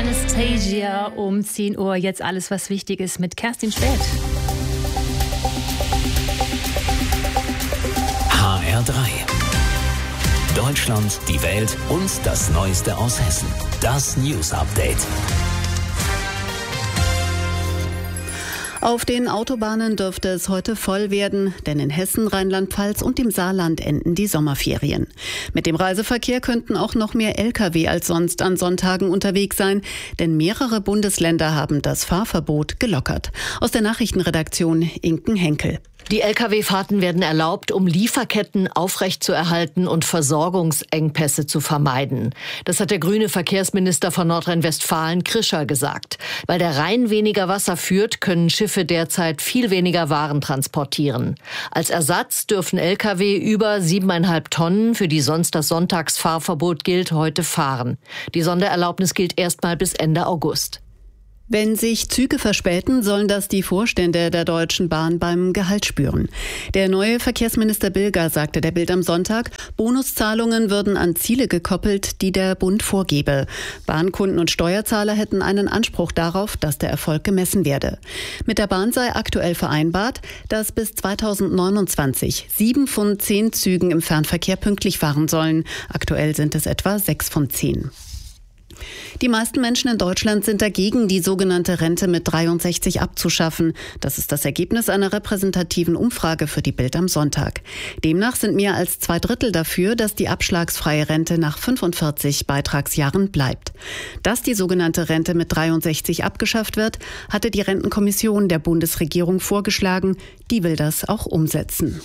Anastasia um 10 Uhr. Jetzt alles, was wichtig ist mit Kerstin Späth. HR3. Deutschland, die Welt und das Neueste aus Hessen. Das News Update. Auf den Autobahnen dürfte es heute voll werden, denn in Hessen, Rheinland-Pfalz und dem Saarland enden die Sommerferien. Mit dem Reiseverkehr könnten auch noch mehr Lkw als sonst an Sonntagen unterwegs sein, denn mehrere Bundesländer haben das Fahrverbot gelockert. Aus der Nachrichtenredaktion Inken Henkel. Die Lkw-Fahrten werden erlaubt, um Lieferketten aufrechtzuerhalten und Versorgungsengpässe zu vermeiden. Das hat der grüne Verkehrsminister von Nordrhein-Westfalen, Krischer, gesagt. Weil der Rhein weniger Wasser führt, können Schiffe derzeit viel weniger Waren transportieren. Als Ersatz dürfen Lkw über 7,5 Tonnen, für die sonst das Sonntagsfahrverbot gilt, heute fahren. Die Sondererlaubnis gilt erstmal bis Ende August. Wenn sich Züge verspäten, sollen das die Vorstände der Deutschen Bahn beim Gehalt spüren. Der neue Verkehrsminister Bilger sagte der Bild am Sonntag, Bonuszahlungen würden an Ziele gekoppelt, die der Bund vorgebe. Bahnkunden und Steuerzahler hätten einen Anspruch darauf, dass der Erfolg gemessen werde. Mit der Bahn sei aktuell vereinbart, dass bis 2029 7 von 10 Zügen im Fernverkehr pünktlich fahren sollen. Aktuell sind es etwa 6 von 10. Die meisten Menschen in Deutschland sind dagegen, die sogenannte Rente mit 63 abzuschaffen. Das ist das Ergebnis einer repräsentativen Umfrage für die Bild am Sonntag. Demnach sind mehr als 2/3 dafür, dass die abschlagsfreie Rente nach 45 Beitragsjahren bleibt. Dass die sogenannte Rente mit 63 abgeschafft wird, hatte die Rentenkommission der Bundesregierung vorgeschlagen. Die will das auch umsetzen.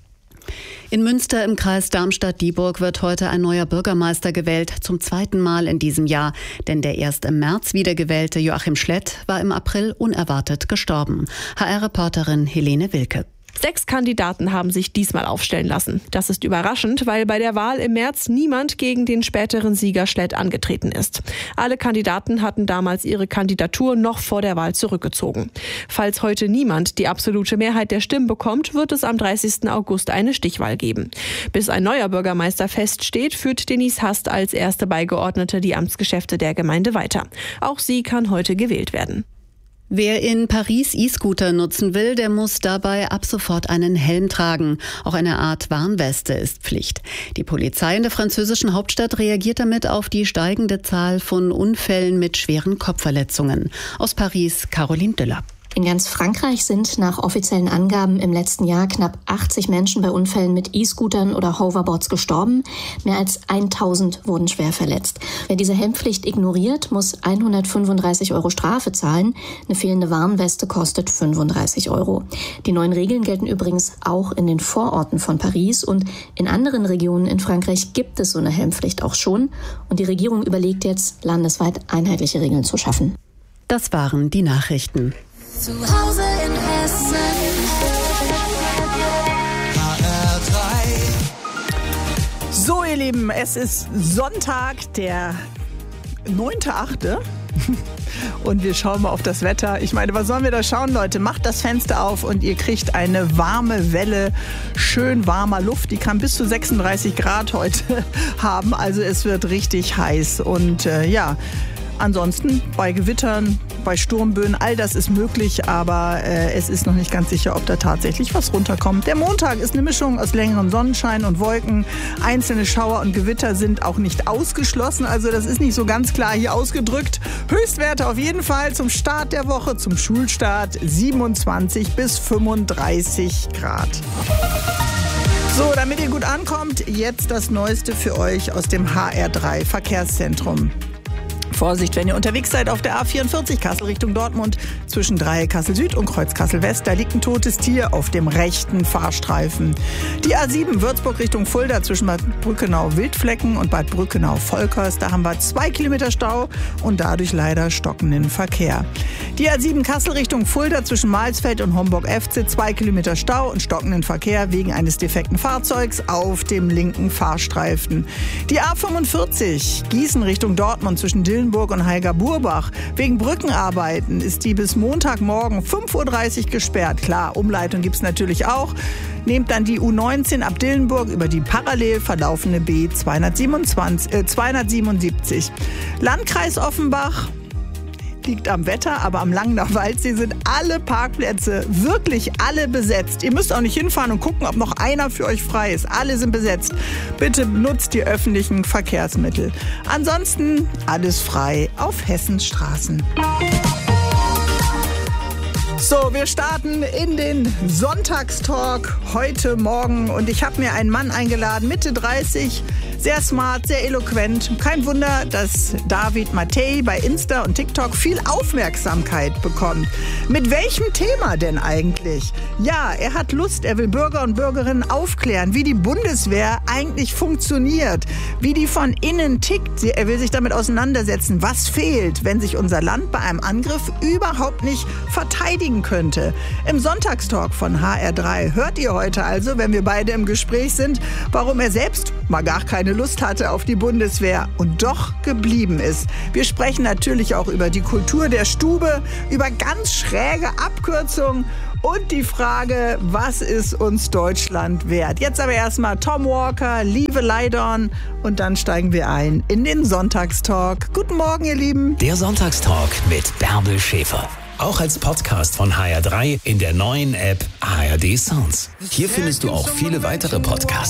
In Münster im Kreis Darmstadt-Dieburg wird heute ein neuer Bürgermeister gewählt, zum 2. Mal in diesem Jahr. Denn der erst im März wiedergewählte Joachim Schlett war im April unerwartet gestorben. HR-Reporterin Helene Wilke. 6 Kandidaten haben sich diesmal aufstellen lassen. Das ist überraschend, weil bei der Wahl im März niemand gegen den späteren Sieger Schlett angetreten ist. Alle Kandidaten hatten damals ihre Kandidatur noch vor der Wahl zurückgezogen. Falls heute niemand die absolute Mehrheit der Stimmen bekommt, wird es am 30. August eine Stichwahl geben. Bis ein neuer Bürgermeister feststeht, führt Denise Hast als erste Beigeordnete die Amtsgeschäfte der Gemeinde weiter. Auch sie kann heute gewählt werden. Wer in Paris E-Scooter nutzen will, der muss dabei ab sofort einen Helm tragen. Auch eine Art Warnweste ist Pflicht. Die Polizei in der französischen Hauptstadt reagiert damit auf die steigende Zahl von Unfällen mit schweren Kopfverletzungen. Aus Paris, Caroline Düller. In ganz Frankreich sind nach offiziellen Angaben im letzten Jahr knapp 80 Menschen bei Unfällen mit E-Scootern oder Hoverboards gestorben. Mehr als 1000 wurden schwer verletzt. Wer diese Helmpflicht ignoriert, muss 135 € Strafe zahlen. Eine fehlende Warnweste kostet 35 €. Die neuen Regeln gelten übrigens auch in den Vororten von Paris. Und in anderen Regionen in Frankreich gibt es so eine Helmpflicht auch schon. Und die Regierung überlegt jetzt, landesweit einheitliche Regeln zu schaffen. Das waren die Nachrichten. Zu Hause in Hessen. HR3. So, ihr Lieben, es ist Sonntag, der 9.8. Und wir schauen mal auf das Wetter. Ich meine, was sollen wir da schauen, Leute? Macht das Fenster auf und ihr kriegt eine warme Welle, schön warmer Luft. Die kann bis zu 36 Grad heute haben. Also es wird richtig heiß. Und ansonsten bei Gewittern, bei Sturmböen, all das ist möglich, aber es ist noch nicht ganz sicher, ob da tatsächlich was runterkommt. Der Montag ist eine Mischung aus längerem Sonnenschein und Wolken. Einzelne Schauer und Gewitter sind auch nicht ausgeschlossen, also das ist nicht so ganz klar hier ausgedrückt. Höchstwerte auf jeden Fall zum Start der Woche, zum Schulstart 27 bis 35 Grad. So, damit ihr gut ankommt, jetzt das Neueste für euch aus dem HR3 Verkehrszentrum. Vorsicht, wenn ihr unterwegs seid auf der A44 Kassel Richtung Dortmund zwischen Dreieck Kassel Süd und Kreuz Kassel West. Da liegt ein totes Tier auf dem rechten Fahrstreifen. Die A7 Würzburg Richtung Fulda zwischen Bad Brückenau-Wildflecken und Bad Brückenau-Volkers. Da haben wir 2 Kilometer Stau und dadurch leider stockenden Verkehr. Die A7 Kassel Richtung Fulda zwischen Mahlsfeld und Homburg-Efze. 2 Kilometer Stau und stockenden Verkehr wegen eines defekten Fahrzeugs auf dem linken Fahrstreifen. Die A45 Gießen Richtung Dortmund zwischen Dillenburg und Heiger-Burbach. Wegen Brückenarbeiten ist die bis Montagmorgen 5:30 Uhr gesperrt. Klar, Umleitung gibt es natürlich auch. Nehmt dann die U19 ab Dillenburg über die parallel verlaufende B 277. Landkreis Offenbach. liegt am Wetter, aber am Langener Waldsee sind alle Parkplätze, wirklich alle besetzt. Ihr müsst auch nicht hinfahren und gucken, ob noch einer für euch frei ist. Alle sind besetzt. Bitte nutzt die öffentlichen Verkehrsmittel. Ansonsten alles frei auf Hessens Straßen. So, wir starten in den Sonntagstalk heute Morgen und ich habe mir einen Mann eingeladen, Mitte 30, sehr smart, sehr eloquent. Kein Wunder, dass David Mattei bei Insta und TikTok viel Aufmerksamkeit bekommt. Mit welchem Thema denn eigentlich? Ja, er hat Lust, er will Bürger und Bürgerinnen aufklären, wie die Bundeswehr eigentlich funktioniert, wie die von innen tickt. Er will sich damit auseinandersetzen, was fehlt, wenn sich unser Land bei einem Angriff überhaupt nicht verteidigen könnte. Im Sonntagstalk von HR3 hört ihr heute also, wenn wir beide im Gespräch sind, warum er selbst mal gar keine Lust hatte auf die Bundeswehr und doch geblieben ist. Wir sprechen natürlich auch über die Kultur der Stube, über ganz schräge Abkürzungen und die Frage, was ist uns Deutschland wert? Jetzt aber erstmal Tom Walker, Lieve Leidorn und dann steigen wir ein in den Sonntagstalk. Guten Morgen, ihr Lieben. Der Sonntagstalk mit Bärbel Schäfer. Auch als Podcast von HR3 in der neuen App ARD Sounds. Hier findest du auch viele weitere Podcasts.